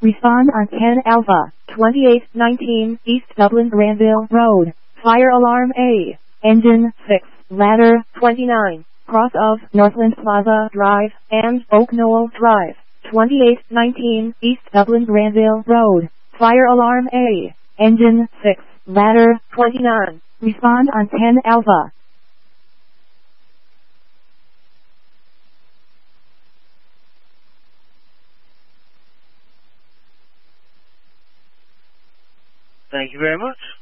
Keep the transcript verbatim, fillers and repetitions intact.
Respond on ten Alpha, twenty-eight nineteen East Dublin Granville Road. Fire alarm A. Engine six, ladder twenty-nine, cross of Northland Plaza Drive and Oak Knoll Drive. twenty-eight nineteen East Dublin Granville Road. Fire alarm A. Engine six, ladder twenty-nine. Respond on ten Alpha. Thank you very much.